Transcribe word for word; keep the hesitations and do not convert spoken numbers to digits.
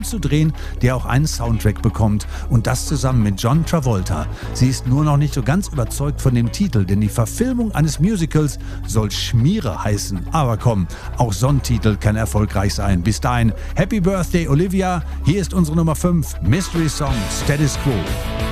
zu drehen, der auch einen Soundtrack bekommt. Und das zusammen mit John Travolta. Sie ist nur noch nicht so ganz überzeugt von dem Titel, denn die Verfilmung eines Musicals soll Schmiere heißen. Aber komm, auch so ein Titel kann erfolgreich sein. Bis dahin, Happy Birthday Olivia. Hier ist unsere Nummer fünf, Mystery Song, Status Quo.